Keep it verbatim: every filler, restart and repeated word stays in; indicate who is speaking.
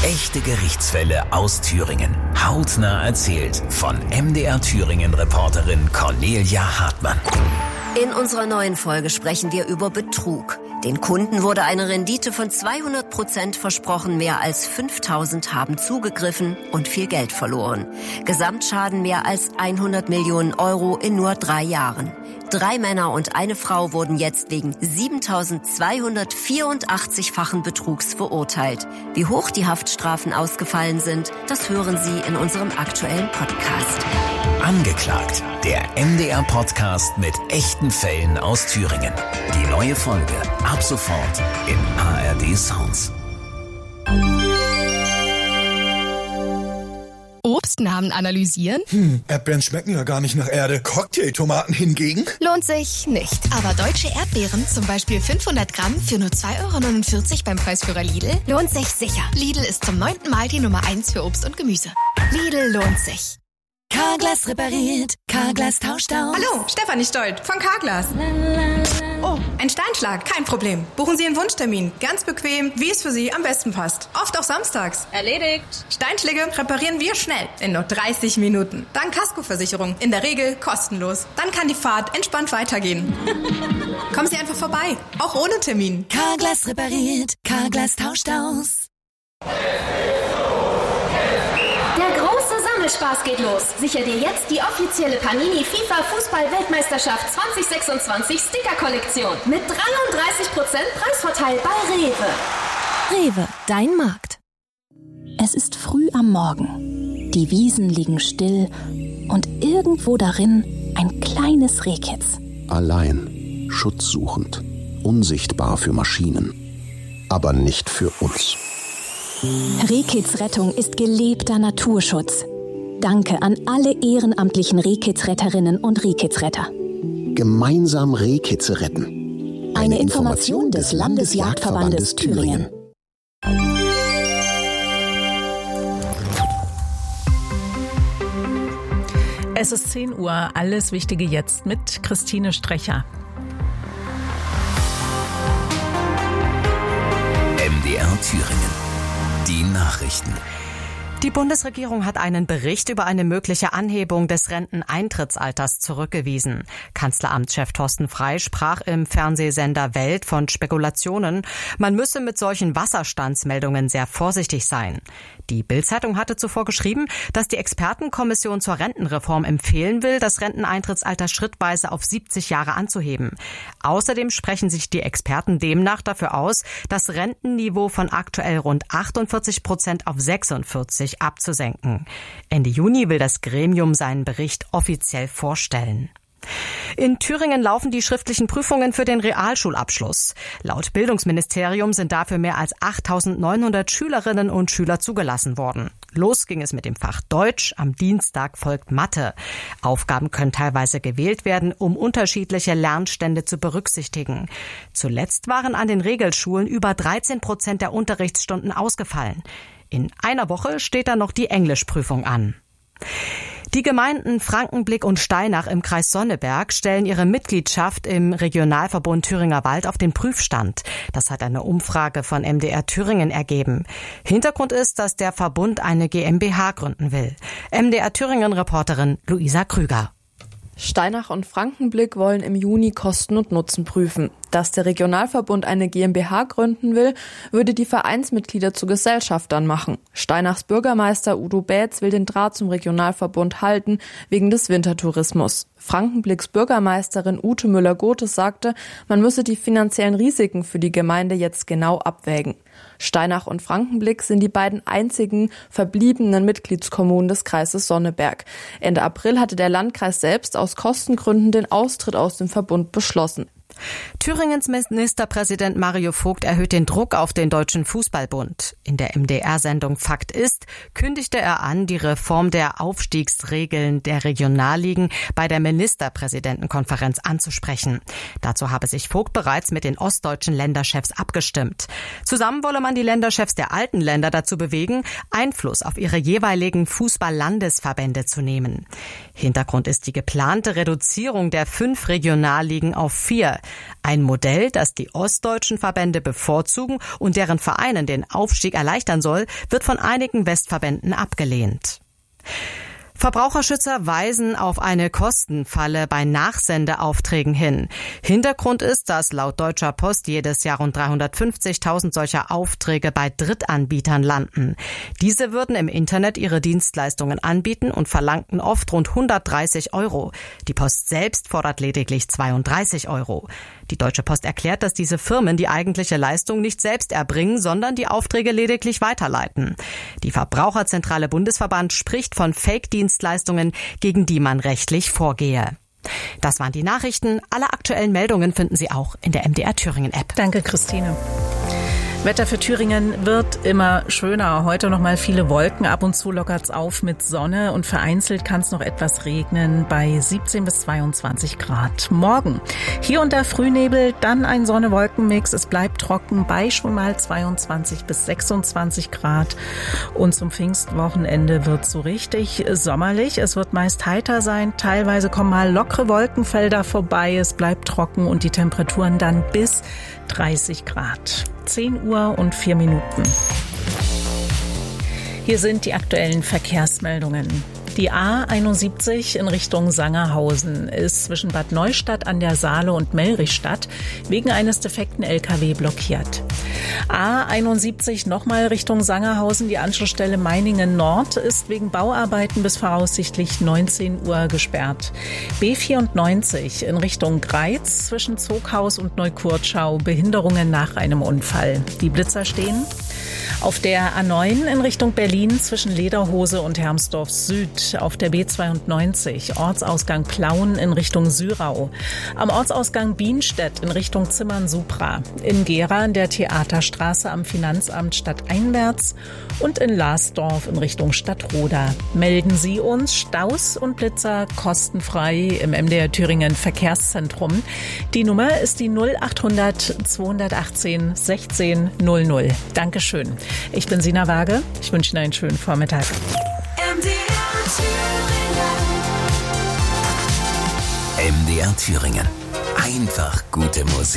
Speaker 1: Echte Gerichtsfälle aus Thüringen. Hautnah erzählt von M D R Thüringen-Reporterin Cornelia Hartmann.
Speaker 2: In unserer neuen Folge sprechen wir über Betrug. Den Kunden wurde eine Rendite von zweihundert Prozent versprochen, mehr als fünftausend haben zugegriffen und viel Geld verloren. Gesamtschaden mehr als hundert Millionen Euro in nur drei Jahren. Drei Männer und eine Frau wurden jetzt wegen siebentausendzweihundertvierundachtzig-fachen Betrugs verurteilt. Wie hoch die Haftstrafen ausgefallen sind, das hören Sie in unserem aktuellen Podcast.
Speaker 1: Angeklagt, der M D R-Podcast mit echten Fällen aus Thüringen. Die neue Folge ab sofort in A R D Sounds.
Speaker 3: Obstnamen analysieren?
Speaker 4: Hm, Erdbeeren schmecken ja gar nicht nach Erde. Cocktailtomaten hingegen?
Speaker 3: Lohnt sich nicht. Aber deutsche Erdbeeren, zum Beispiel fünfhundert Gramm für nur zwei Euro neunundvierzig beim Preisführer Lidl, lohnt sich sicher. Lidl ist zum neunten Mal die Nummer eins für Obst und Gemüse. Lidl lohnt sich.
Speaker 5: Carglass repariert, Carglass tauscht aus.
Speaker 6: Hallo, Stefanie Stolt von Carglass. Oh, ein Steinschlag, kein Problem. Buchen Sie einen Wunschtermin. Ganz bequem, wie es für Sie am besten passt. Oft auch samstags.
Speaker 7: Erledigt.
Speaker 6: Steinschläge reparieren wir schnell, in nur dreißig Minuten. Dank Kaskoversicherung, in der Regel kostenlos. Dann kann die Fahrt entspannt weitergehen. Kommen Sie einfach vorbei, auch ohne Termin.
Speaker 5: Carglass repariert, Carglass tauscht aus.
Speaker 8: Spaß geht los. Sicher dir jetzt die offizielle Panini FIFA Fußball-Weltmeisterschaft zwanzig sechsundzwanzig Sticker-Kollektion mit dreiunddreißig Prozent Preisvorteil bei Rewe.
Speaker 5: Rewe, dein Markt.
Speaker 9: Es ist früh am Morgen. Die Wiesen liegen still und irgendwo darin ein kleines Rehkitz.
Speaker 10: Allein, schutzsuchend, unsichtbar für Maschinen, aber nicht für uns.
Speaker 9: Rehkitz Rettung ist gelebter Naturschutz. Danke an alle ehrenamtlichen Rehkitzretterinnen und Rehkitzretter.
Speaker 10: Gemeinsam Rehkitze retten.
Speaker 9: Eine, Eine Information des Landesjagdverbandes Thüringen.
Speaker 11: Es ist zehn Uhr, alles Wichtige jetzt mit Christine Strecher.
Speaker 1: M D R Thüringen. Die Nachrichten.
Speaker 12: Die Bundesregierung hat einen Bericht über eine mögliche Anhebung des Renteneintrittsalters zurückgewiesen. Kanzleramtschef Thorsten Frey sprach im Fernsehsender Welt von Spekulationen. Man müsse mit solchen Wasserstandsmeldungen sehr vorsichtig sein. Die Bild-Zeitung hatte zuvor geschrieben, dass die Expertenkommission zur Rentenreform empfehlen will, das Renteneintrittsalter schrittweise auf siebzig Jahre anzuheben. Außerdem sprechen sich die Experten demnach dafür aus, das Rentenniveau von aktuell rund achtundvierzig Prozent auf sechsundvierzig abzusenken. Ende Juni will das Gremium seinen Bericht offiziell vorstellen. In Thüringen laufen die schriftlichen Prüfungen für den Realschulabschluss. Laut Bildungsministerium sind dafür mehr als achttausendneunhundert Schülerinnen und Schüler zugelassen worden. Los ging es mit dem Fach Deutsch, am Dienstag folgt Mathe. Aufgaben können teilweise gewählt werden, um unterschiedliche Lernstände zu berücksichtigen. Zuletzt waren an den Regelschulen über dreizehn Prozent der Unterrichtsstunden ausgefallen. In einer Woche steht dann noch die Englischprüfung an. Die Gemeinden Frankenblick und Steinach im Kreis Sonneberg stellen ihre Mitgliedschaft im Regionalverbund Thüringer Wald auf den Prüfstand. Das hat eine Umfrage von M D R Thüringen ergeben. Hintergrund ist, dass der Verbund eine GmbH gründen will. M D R Thüringen-Reporterin Luisa Krüger.
Speaker 13: Steinach und Frankenblick wollen im Juni Kosten und Nutzen prüfen. Dass der Regionalverbund eine GmbH gründen will, würde die Vereinsmitglieder zu Gesellschaftern machen. Steinachs Bürgermeister Udo Bätz will den Draht zum Regionalverbund halten, wegen des Wintertourismus. Frankenblicks Bürgermeisterin Ute Müller-Gothes sagte, man müsse die finanziellen Risiken für die Gemeinde jetzt genau abwägen. Steinach und Frankenblick sind die beiden einzigen verbliebenen Mitgliedskommunen des Kreises Sonneberg. Ende April hatte der Landkreis selbst aus Kostengründen den Austritt aus dem Verbund beschlossen.
Speaker 12: Thüringens Ministerpräsident Mario Vogt erhöht den Druck auf den Deutschen Fußballbund. In der M D R-Sendung Fakt ist kündigte er an, die Reform der Aufstiegsregeln der Regionalligen bei der Ministerpräsidentenkonferenz anzusprechen. Dazu habe sich Vogt bereits mit den ostdeutschen Länderchefs abgestimmt. Zusammen wolle man die Länderchefs der alten Länder dazu bewegen, Einfluss auf ihre jeweiligen Fußball-Landesverbände zu nehmen. Hintergrund ist die geplante Reduzierung der fünf Regionalligen auf vier. Ein Modell, das die ostdeutschen Verbände bevorzugen und deren Vereinen den Aufstieg erleichtern soll, wird von einigen Westverbänden abgelehnt. Verbraucherschützer weisen auf eine Kostenfalle bei Nachsendeaufträgen hin. Hintergrund ist, dass laut Deutscher Post jedes Jahr rund dreihundertfünfzigtausend solcher Aufträge bei Drittanbietern landen. Diese würden im Internet ihre Dienstleistungen anbieten und verlangten oft rund hundertdreißig Euro. Die Post selbst fordert lediglich zweiunddreißig Euro. Die Deutsche Post erklärt, dass diese Firmen die eigentliche Leistung nicht selbst erbringen, sondern die Aufträge lediglich weiterleiten. Die Verbraucherzentrale Bundesverband spricht von Fake-Dienstleistungen, gegen die man rechtlich vorgehe. Das waren die Nachrichten. Alle aktuellen Meldungen finden Sie auch in der M D R Thüringen App.
Speaker 11: Danke, Christine. Wetter für Thüringen wird immer schöner. Heute noch mal viele Wolken. Ab und zu lockert's auf mit Sonne und vereinzelt kann es noch etwas regnen bei siebzehn bis zweiundzwanzig Grad. Morgen hier und da Frühnebel, dann ein Sonne-Wolken-Mix. Es bleibt trocken bei schon mal zweiundzwanzig bis sechsundzwanzig Grad. Und zum Pfingstwochenende wird's so richtig sommerlich. Es wird meist heiter sein. Teilweise kommen mal lockere Wolkenfelder vorbei. Es bleibt trocken und die Temperaturen dann bis dreißig Grad. zehn Uhr und vier Minuten. Hier sind die aktuellen Verkehrsmeldungen. Die A einundsiebzig in Richtung Sangerhausen ist zwischen Bad Neustadt an der Saale und Mellrichstadt wegen eines defekten L K W blockiert. A einundsiebzig nochmal Richtung Sangerhausen, die Anschlussstelle Meiningen Nord ist wegen Bauarbeiten bis voraussichtlich neunzehn Uhr gesperrt. B vierundneunzig in Richtung Greiz zwischen Zoghaus und Neukurtschau, Behinderungen nach einem Unfall. Die Blitzer stehen. Auf der A neun in Richtung Berlin zwischen Lederhose und Hermsdorf Süd. Auf der B zweiundneunzig Ortsausgang Plauen in Richtung Syrau. Am Ortsausgang Bienstedt in Richtung Zimmern-Supra. In Gera in der Theaterstraße am Finanzamt stadteinwärts. Und in Lasdorf in Richtung Stadtroda. Melden Sie uns Staus und Blitzer kostenfrei im M D R Thüringen Verkehrszentrum. Die Nummer ist die null achthundert zweihundertachtzehn sechzehn null null. Dankeschön. Ich bin Sina Waage. Ich wünsche Ihnen einen schönen Vormittag.
Speaker 1: M D R Thüringen. M D R Thüringen. Einfach gute Musik.